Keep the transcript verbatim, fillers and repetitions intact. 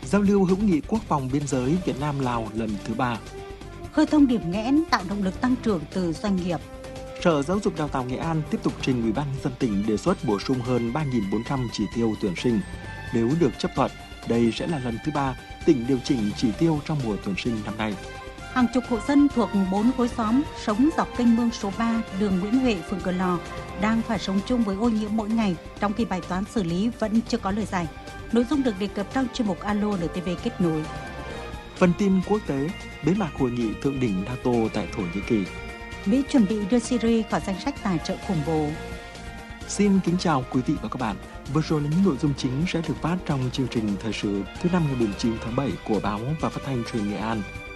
Giao lưu hữu nghị quốc phòng biên giới Việt Nam-Lào lần thứ ba. Khơi thông điểm nghẽn tạo động lực tăng trưởng từ doanh nghiệp. Sở Giáo dục Đào tạo Nghệ An tiếp tục trình Ủy ban nhân dân tỉnh đề xuất bổ sung hơn ba nghìn bốn trăm chỉ tiêu tuyển sinh. Nếu được chấp thuận, đây sẽ là lần thứ ba tỉnh điều chỉnh chỉ tiêu trong mùa tuyển sinh năm nay. Hàng chục hộ dân thuộc bốn khối xóm sống dọc kênh mương số ba, đường Nguyễn Huệ, phường Cửa Lò đang phải sống chung với ô nhiễm mỗi ngày, trong khi bài toán xử lý vẫn chưa có lời giải. Nội dung được đề cập trong chuyên mục Alo en tê vê kết nối. Phần tin quốc tế, bế mạc hội nghị thượng đỉnh NATO tại Thổ Nhĩ Kỳ. Mỹ chuẩn bị đưa Syria khỏi danh sách tài trợ khủng bố. Xin kính chào quý vị và các bạn. Vừa rồi là những nội dung chính sẽ được phát trong chương trình thời sự thứ năm ngày chín tháng bảy của báo và phát thanh truyền Nghệ An.